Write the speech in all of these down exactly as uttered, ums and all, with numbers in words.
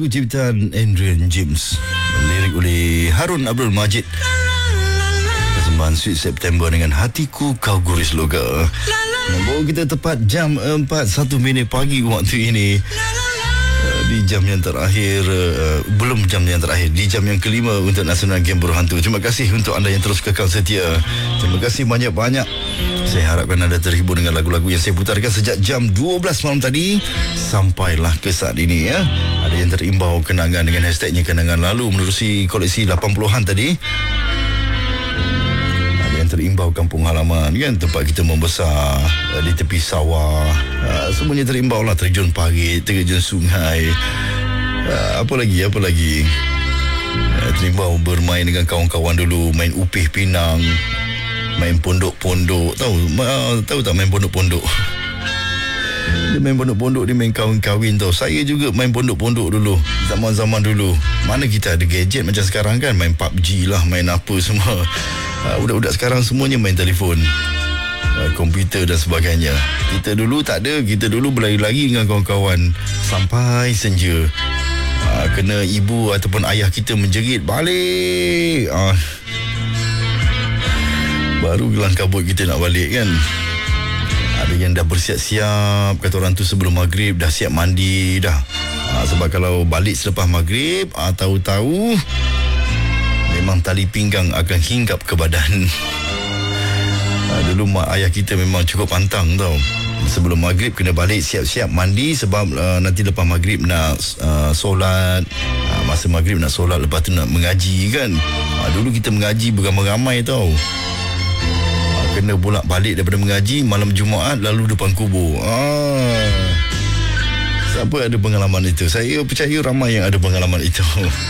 ciptaan Adrian James, lirik oleh Harun Abdul Majid. Persembahan Sweet September dengan Hatiku Kau Guris Loga. Nombor kita tepat jam empat satu minit pagi waktu ini. Di jam yang terakhir, uh, belum jam yang terakhir, di jam yang kelima untuk Nasional Game Buruh Hantu. Terima kasih untuk anda yang terus kekal setia. Terima kasih banyak-banyak. Saya harapkan anda terhibur dengan lagu-lagu yang saya putarkan sejak jam dua belas malam tadi sampailah ke saat ini, ya. Ada yang terimbau kenangan dengan hashtagnya kenangan lalu menerusi koleksi lapan puluhan tadi. Terimbau kampung halaman, kan, tempat kita membesar, uh, di tepi sawah, uh, semuanya terimbau lah. Terjun parit, terjun sungai, uh, apa lagi apa lagi uh, terimbau bermain dengan kawan-kawan dulu, main upih pinang, main pondok-pondok. Tahu uh, tahu tak main pondok-pondok? Dia main pondok-pondok, dia main kahwin-kahwin tau. Saya juga main pondok-pondok dulu, zaman-zaman dulu. Mana kita ada gadget macam sekarang, kan? Main P U B G lah, main apa semua. Uh, budak-budak sekarang semuanya main telefon, uh, komputer dan sebagainya. Kita dulu tak ada. Kita dulu berlari-lari dengan kawan-kawan sampai senja. Uh, kena ibu ataupun ayah kita menjerit, balik. Uh, baru gelang kabut kita nak balik, kan. Ada yang dah bersiap-siap, kata orang tu sebelum maghrib dah siap mandi dah. Uh, sebab kalau balik selepas maghrib, uh, tahu-tahu memang tali pinggang akan hinggap ke badan. Uh, dulu mak ayah kita memang cukup pantang tau. Sebelum maghrib kena balik siap-siap mandi sebab uh, nanti lepas maghrib nak uh, solat. Uh, masa maghrib nak solat, lepas tu nak mengaji, kan. Uh, dulu kita mengaji beramai-ramai tau. Uh, kena bolak balik daripada mengaji malam Jumaat lalu depan kubur. Ah. Siapa ada pengalaman itu? Saya percaya ramai yang ada pengalaman itu.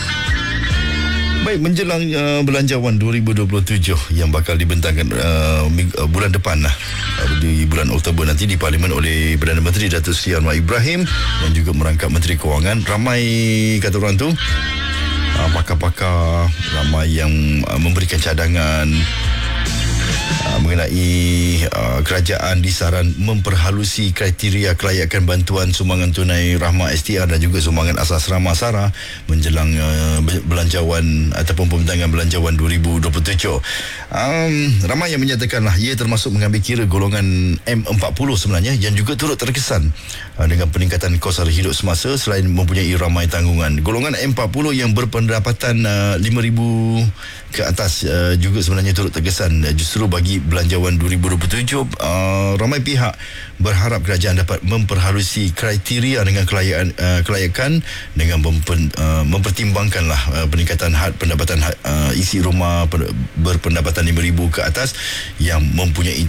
Baik, menjelang uh, Belanjawan dua ribu dua puluh tujuh yang bakal dibentangkan uh, uh, bulan depan lah, uh, di bulan Oktober nanti di Parlimen oleh Perdana Menteri Datuk Seri Anwar Ibrahim dan juga merangkap Menteri Kewangan. Ramai, kata orang tu, uh, pakar-pakar, ramai yang uh, memberikan cadangan uh, mengenai uh, kerajaan disaran memperhalusi kriteria kelayakan bantuan sumbangan tunai rahmah S T R dan juga sumbangan asas ramah SARA menjelang uh, belanjawan ataupun pembentangan belanjawan dua ribu dua puluh tujuh. Um, ramai yang menyatakanlah ia termasuk mengambil kira golongan M empat puluh sebenarnya yang juga turut terkesan uh, dengan peningkatan kos harga hidup semasa selain mempunyai ramai tanggungan. Golongan M empat puluh yang berpendapatan uh, lima ribu ke atas uh, juga sebenarnya turut terkesan. Uh, justru bagi belanjawan dua ribu dua puluh tujuh, uh, ramai pihak berharap kerajaan dapat memperhalusi kriteria dengan kelayakan, uh, kelayakan dengan mempen, uh, mempertimbangkanlah uh, peningkatan had pendapatan had, uh, isi rumah berpendapatan lima ribu ke atas yang mempunyai